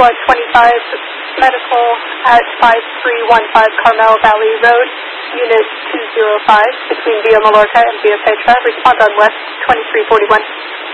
Squad 25 Medical at 5315 Carmel Valley Road, Unit 205, between Via Mallorca and Via Petra. Respond on West 2341.